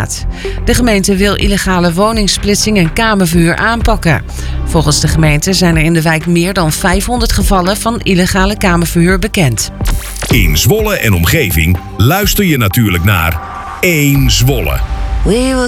staat. De gemeente wil illegale woningsplitsing en kamerverhuur aanpakken. Volgens de gemeente zijn er in de wijk meer dan 500 gevallen van illegale kamerverhuur bekend. In Zwolle en omgeving luister je natuurlijk naar 1 Zwolle.